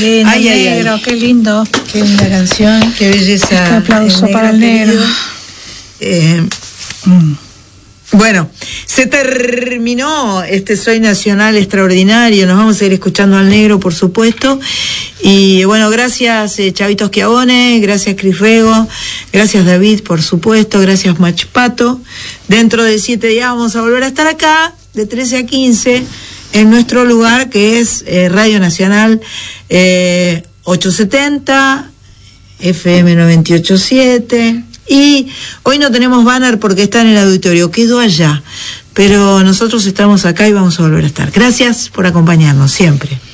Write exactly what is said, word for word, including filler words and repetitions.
lindo, ay, ay, negro, ay. qué lindo. Qué linda canción, qué belleza. Este aplauso el para el negro. querido. Eh, mm. Bueno, se terminó este Soy Nacional extraordinario. Nos vamos a ir escuchando al negro, por supuesto. Y bueno, gracias eh, Chavito Schiavone, gracias Cris Rego, gracias David, por supuesto, gracias Machpato. Dentro de siete días vamos a volver a estar acá, de trece a quince, en nuestro lugar, que es eh, Radio Nacional eh, ochocientos setenta, F M noventa y ocho punto siete. Y hoy no tenemos banner porque está en el auditorio, quedó allá, pero nosotros estamos acá y vamos a volver a estar. Gracias por acompañarnos siempre.